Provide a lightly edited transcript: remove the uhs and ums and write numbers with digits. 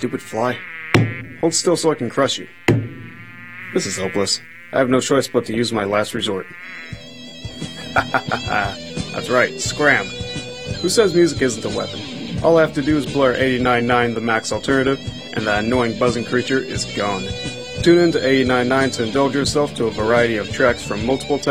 stupid fly. Hold still so I can crush you. This is hopeless. I have no choice but to use my last resort. That's right, scram. Who says music isn't a weapon? All I have to do is blare 89.9 the max alternative, and that annoying buzzing creature is gone. Tune in to 89.9 to indulge yourself to a variety of tracks from multiple